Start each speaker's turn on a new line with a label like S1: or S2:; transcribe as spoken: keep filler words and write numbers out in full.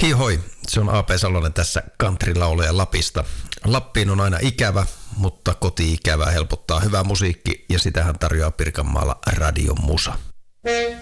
S1: Hihoi, se on A P Salonen tässä countrylaulaja Lapista. Lappiin on aina ikävä, mutta koti-ikävää helpottaa hyvä musiikki ja sitähän tarjoaa Pirkanmaalla Radion Musa.